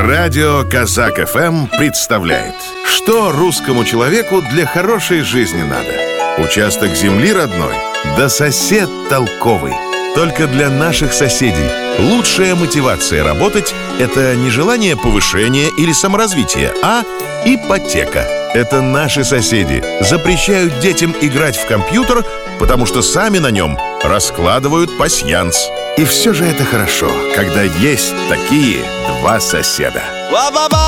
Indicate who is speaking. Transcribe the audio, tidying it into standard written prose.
Speaker 1: Радио Казак ФМ представляет, что русскому человеку для хорошей жизни надо. Участок земли родной, да сосед толковый. Только для наших соседей лучшая мотивация работать – это не желание повышения или саморазвития, а ипотека. Это наши соседи запрещают детям играть в компьютер, потому что сами на нем раскладывают пасьянс. И все же это хорошо, когда есть такие два соседа.